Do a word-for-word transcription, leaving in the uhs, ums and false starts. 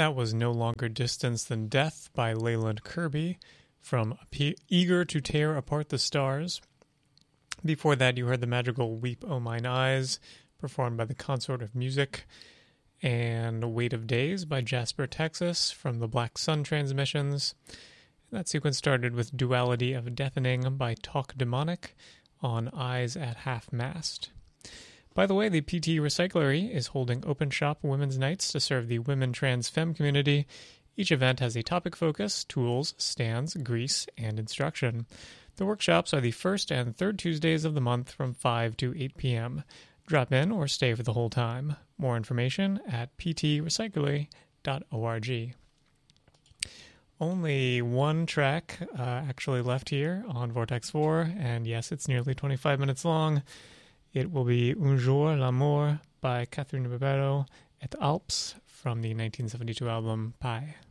That was No Longer Distance Than Death by Leyland Kirby from Eager to Tear Apart the Stars. Before that, you heard the magical Weep O Mine Eyes, performed by the Consort of Music, and Weight of Days by Jasper Texas from the Black Sun Transmissions. That sequence started with Duality of Deafening by Talk Demonic on Eyes at Half Mast. By the way, the P T Recyclery is holding open shop women's nights to serve the women trans femme community. Each event has a topic focus, tools, stands, grease, and instruction. The workshops are the first and third Tuesdays of the month from five to eight p.m. Drop in or stay for the whole time. More information at p t recyclery dot org. Only one track uh, actually left here on Vortex four, and yes, it's nearly twenty-five minutes long. It will be Un jour l'amour by Catherine Ribeiro et Alps from the nineteen seventy-two album Pi.